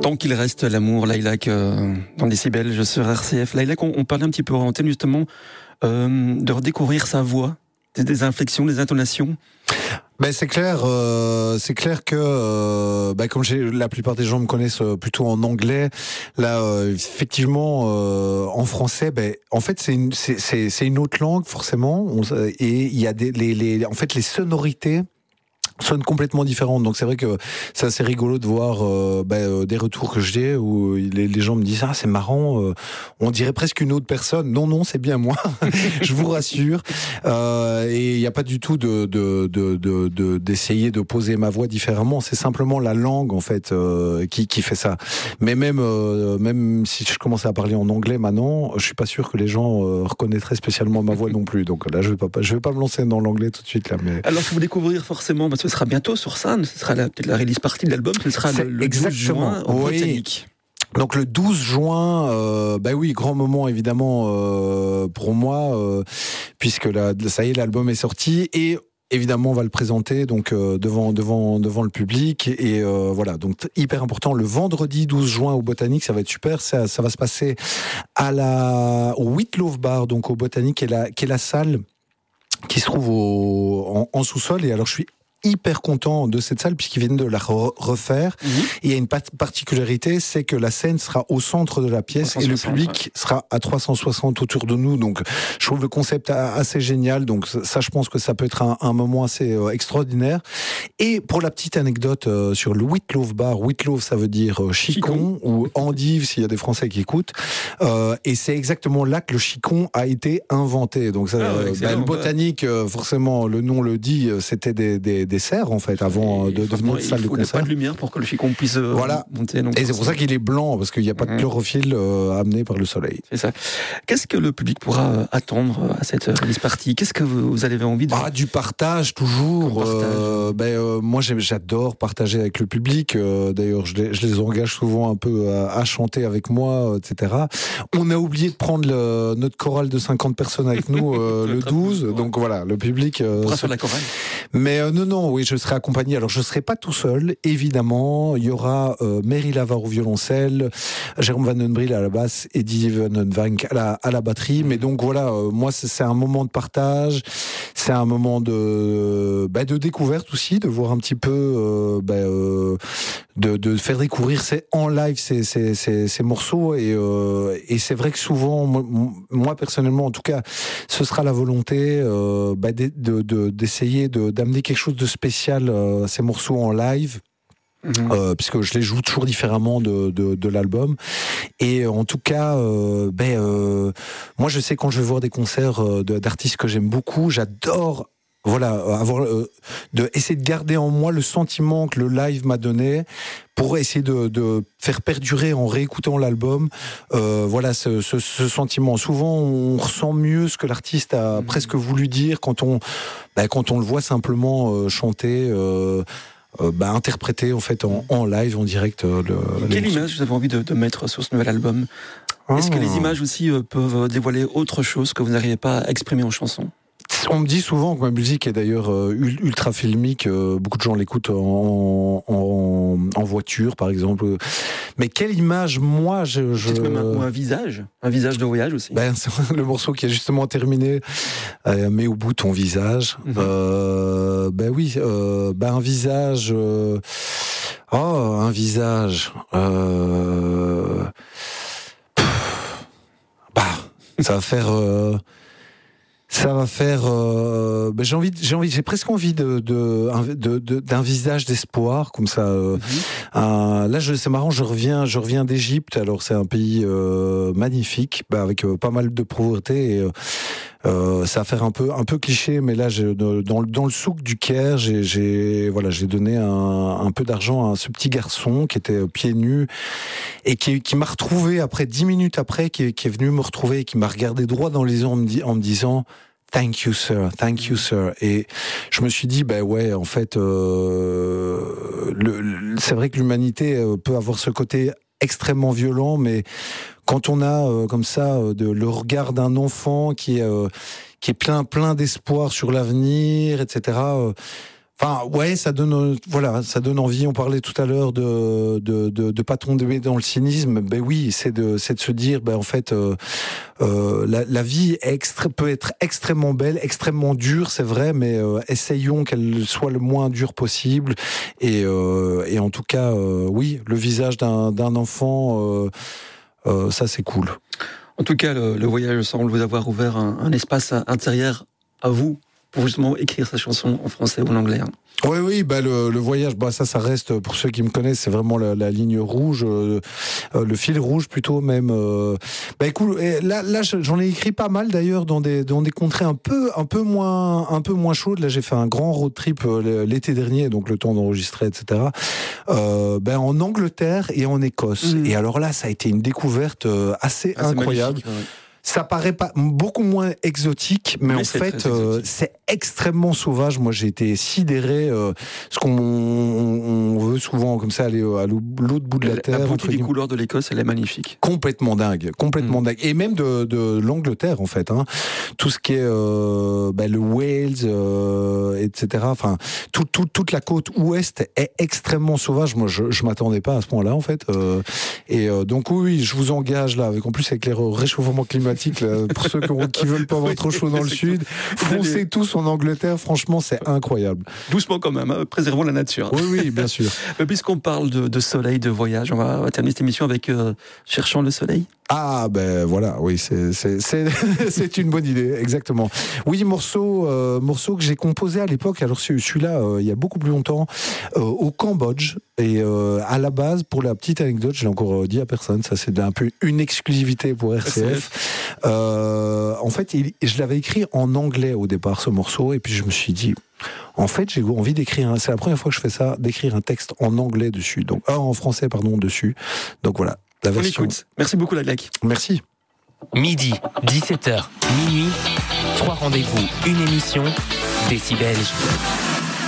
Tant qu'il reste l'amour, Lilac, dans Décibel, je sur RCF. Lilac, on parlait un petit peu en antenne justement de redécouvrir sa voix, des inflexions, des intonations. Ben c'est clair que comme la plupart des gens me connaissent plutôt en anglais, là effectivement en français, en fait c'est une autre langue forcément, et il y a en fait les sonorités sonne complètement différente, donc c'est vrai que c'est assez rigolo de voir des retours que j'ai où les gens me disent c'est marrant, on dirait presque une autre personne. Non, c'est bien moi, je vous rassure. Et il n'y a pas du tout d'essayer de poser ma voix différemment. C'est simplement la langue en fait qui fait ça. Mais même si je commençais à parler en anglais maintenant, je suis pas sûr que les gens reconnaîtraient spécialement ma voix non plus. Donc là, je vais pas me lancer dans l'anglais tout de suite là. Mais alors, si vous découvrir forcément, parce que ce sera bientôt sur scène, ce sera peut-être la release partie de l'album, ce sera le 12 juin en Botanique. Donc le 12 juin, grand moment évidemment pour moi, puisque ça y est, l'album est sorti et évidemment on va le présenter donc devant le public et voilà, donc hyper important, le vendredi 12 juin au Botanique, ça va être super, ça va se passer au Whitlow Bar, donc au Botanique, qui est la salle qui se trouve en sous-sol. Et alors je suis hyper content de cette salle puisqu'ils viennent de la refaire. Et il y a une particularité, c'est que la scène sera au centre de la pièce et le public sera à 360 autour de nous. Donc je trouve le concept assez génial. Donc ça, je pense que ça peut être un moment assez extraordinaire. Et pour la petite anecdote sur le Whitlow Bar, Whitlow ça veut dire chicon ou endive s'il y a des Français qui écoutent. Et c'est exactement là que le chicon a été inventé. Donc ça, le Botanique, forcément le nom le dit, c'était des serres en fait avant de devenir une salle de concert. Il n'y a pas de lumière pour que le chicon puisse monter. Donc et c'est pour ça qu'il est blanc, parce qu'il n'y a pas de chlorophylle amené par le soleil. C'est ça. Qu'est-ce que le public pourra attendre à cette release party ? Qu'est-ce que vous avez envie de... Du partage toujours. Moi j'adore partager avec le public. D'ailleurs je les engage souvent un peu à chanter avec moi, etc. On a oublié de prendre notre chorale de 50 personnes avec nous le 12. Donc voilà, le public... On pourra faire la chorale. Mais non, oui, je serai accompagné. Alors, je serai pas tout seul, évidemment. Il y aura Mary Lavar au violoncelle, Jérôme Van Den Briel à la basse, Eddie Van Den Vank à la batterie. Mais donc, voilà, moi, c'est un moment de partage. C'est un moment de découverte aussi, de voir un petit peu, de faire découvrir en live ces morceaux. Et c'est vrai que souvent, moi, personnellement, en tout cas, ce sera la volonté d'essayer d'amener quelque chose de spécial, ces morceaux en live. Puisque je les joue toujours différemment de l'album. Et en tout cas, moi je sais quand je vais voir des concerts d'artistes que j'aime beaucoup, j'adore essayer de garder en moi le sentiment que le live m'a donné pour essayer de faire perdurer en réécoutant l'album ce sentiment. Souvent on ressent mieux ce que l'artiste a presque voulu dire quand on le voit simplement chanter, interpréter en fait en live, en direct. Quelle image vous avez envie de mettre sur ce nouvel album ? Est-ce que les images aussi peuvent dévoiler autre chose que vous n'arrivez pas à exprimer en chanson ? On me dit souvent que ma musique est d'ailleurs ultra filmique. Beaucoup de gens l'écoutent en voiture, par exemple. Mais quelle image, moi, peut-être même un visage de voyage aussi. C'est le morceau qui est justement terminé. Mets au bout ton visage. Un visage. Un visage. J'ai presque envie d'un visage d'espoir comme ça. Là, c'est marrant, je reviens d'Égypte. Alors c'est un pays magnifique, avec pas mal de pauvreté. Et, ça va faire un peu cliché, mais là, dans le souk du Caire, j'ai donné un peu d'argent à ce petit garçon qui était pieds nus et qui m'a retrouvé après 10 minutes après, qui est venu me retrouver et qui m'a regardé droit dans les yeux en me disant Thank you, sir. Et je me suis dit, en fait, c'est vrai que l'humanité peut avoir ce côté extrêmement violent, mais quand on a comme ça le regard d'un enfant qui est plein d'espoir sur l'avenir, etc. Enfin, ouais, ça donne envie. On parlait tout à l'heure de pas tomber dans le cynisme. Ben oui, c'est de se dire, ben en fait, la vie peut être extrêmement belle, extrêmement dure, c'est vrai, mais essayons qu'elle soit le moins dure possible. Et en tout cas, oui, le visage d'un enfant, ça c'est cool. En tout cas, le voyage semble vous avoir ouvert un espace intérieur à vous, pour justement écrire sa chanson en français ou en anglais. Oui, bah le voyage, bah ça reste, pour ceux qui me connaissent, c'est vraiment la ligne rouge, le fil rouge plutôt même. Bah écoute, là j'en ai écrit pas mal d'ailleurs dans des contrées un peu moins chaudes. Là j'ai fait un grand road trip l'été dernier, donc le temps d'enregistrer, etc. En Angleterre et en Écosse. Et alors là, ça a été une découverte assez incroyable. Ouais. Ça paraît pas beaucoup moins exotique, mais en fait, c'est extrêmement sauvage. Moi, j'ai été sidéré. Ce qu'on veut souvent comme ça aller à l'autre bout de la terre. La beauté des couleurs de l'Écosse, elle est magnifique. Complètement dingue. Et même de l'Angleterre, en fait. Hein. Tout ce qui est le Wales, etc. Enfin, toute la côte ouest est extrêmement sauvage. Moi, je m'attendais pas à ce point-là, en fait. Donc oui, je vous engage là, en plus avec les réchauffements climatiques. Là, pour ceux qui veulent pas avoir trop chaud dans le sud, foncez tous en Angleterre, franchement c'est incroyable. Doucement quand même, hein, préservons la nature. Oui, bien sûr. Mais puisqu'on parle de soleil, de voyage, on va terminer cette émission avec Cherchant le soleil. Ah ben voilà, oui, c'est une bonne idée, exactement. Oui, morceau que j'ai composé à l'époque, alors celui-là, il y a beaucoup plus longtemps, au Cambodge, et à la base, pour la petite anecdote, je l'ai encore dit à personne, ça c'est un peu une exclusivité pour RCF. En fait, je l'avais écrit en anglais au départ, ce morceau, et puis je me suis dit, en fait, j'ai envie d'écrire, c'est la première fois que je fais ça, d'écrire un texte en anglais dessus, donc en français, pardon, dessus. Donc voilà. On écoute. Merci beaucoup, Laglac. Merci. Midi, 17h, minuit, 3 rendez-vous, une émission, Décibel.